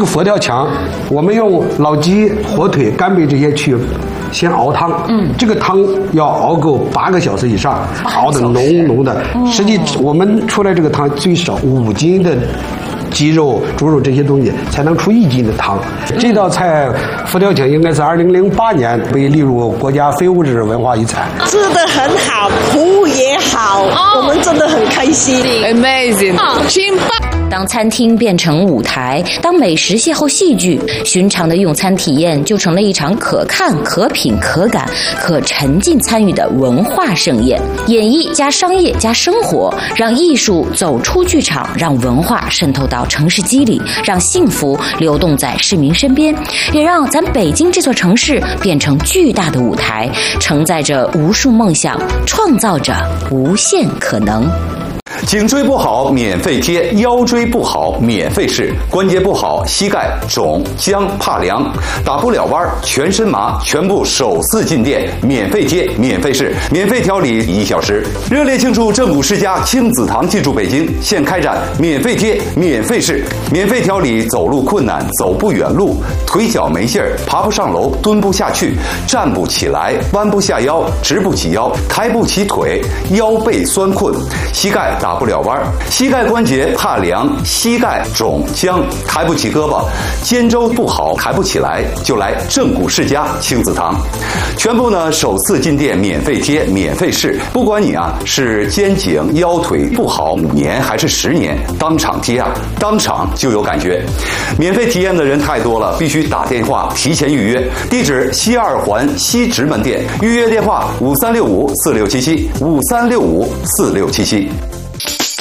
个佛跳墙，我们用老鸡、火腿、干贝这些去先熬汤，这个汤要熬够8个小时以上，熬得浓浓的。实际我们出来这个汤最少5斤的鸡肉、猪肉这些东西才能出1斤的汤。这道菜佛跳墙应该是2008年被列入国家非物质文化遗产。 吃得很好，服务也好，我们真的很开心。 Amazing， 金棒。 当餐厅变成舞台，当美食邂逅戏剧，寻常的用餐体验就成了一场可看、可品、可感、可沉浸参与的文化盛宴。演绎加商业加生活，让艺术走出剧场，让文化渗透到城市肌理，让幸福流动在市民身边，也让咱北京这座城市变成巨大的舞台，承载着无数梦想，创造着无限可能。 颈椎不好免费贴，腰椎不好免费试，关节不好膝盖肿僵怕凉，打不了弯全身麻，全部首次进店免费贴免费试，免费调理1小时。热烈庆祝正骨世家亲子堂进驻北京，现开展免费贴免费试，免费调理走路困难、走不远路、腿脚没劲儿、爬不上楼、蹲不下去、站不起来、弯不下腰、直不起腰、抬不起腿、腰背酸困、膝盖打不了弯，膝盖关节怕凉，膝盖肿僵，抬不起胳膊，肩周不好抬不起来，就来正骨世家亲子堂。全部呢首次进店免费贴免费试，不管你是肩颈腰腿不好5年还是10年，当场贴当场就有感觉。免费体验的人太多了，必须打电话提前预约。地址西2环西直门店，预约电话53654677，53654677。